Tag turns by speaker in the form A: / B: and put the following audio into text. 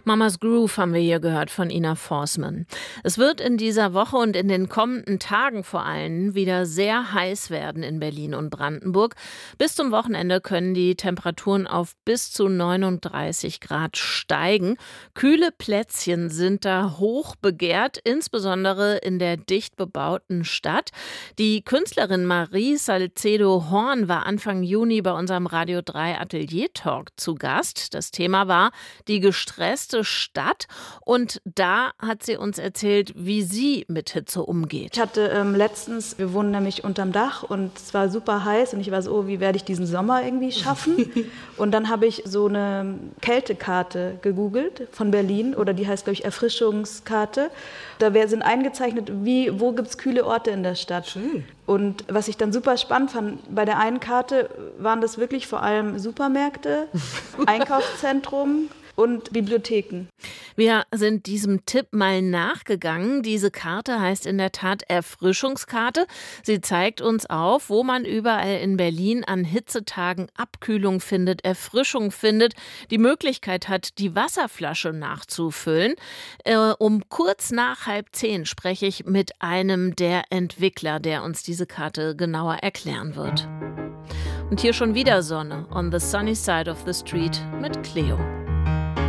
A: Mama's Groove haben wir hier gehört von Ina Forsman. Es wird in dieser Woche und in den kommenden Tagen vor allem wieder sehr heiß werden in Berlin und Brandenburg. Bis zum Wochenende können die Temperaturen auf bis zu 39 Grad steigen. Kühle Plätzchen sind da hoch begehrt, insbesondere in der dicht bebauten Stadt. Die Künstlerin Marie Salcedo-Horn war Anfang Juni bei unserem Radio 3 Atelier Talk zu Gast. Das Thema war die gestresste Stadt und da hat sie uns erzählt, wie sie mit Hitze umgeht.
B: Ich hatte letztens, wir wohnen nämlich unterm Dach und es war super heiß und ich war so, oh, wie werde ich diesen Sommer irgendwie schaffen? Und dann habe ich so eine Kältekarte gegoogelt von Berlin oder die heißt, glaube ich, Erfrischungskarte. Da sind eingezeichnet, wo gibt es kühle Orte in der Stadt.
C: Schön.
B: Und was ich dann super spannend fand, bei der einen Karte waren das wirklich vor allem Supermärkte, Einkaufszentrum und Bibliotheken.
A: Wir sind diesem Tipp mal nachgegangen. Diese Karte heißt in der Tat Erfrischungskarte. Sie zeigt uns auf, wo man überall in Berlin an Hitzetagen Abkühlung findet, Erfrischung findet, die Möglichkeit hat, die Wasserflasche nachzufüllen. Um kurz nach 9:30 spreche ich mit einem der Entwickler, der uns diese Karte genauer erklären wird. Und hier schon wieder Sonne on the sunny side of the street mit Cleo.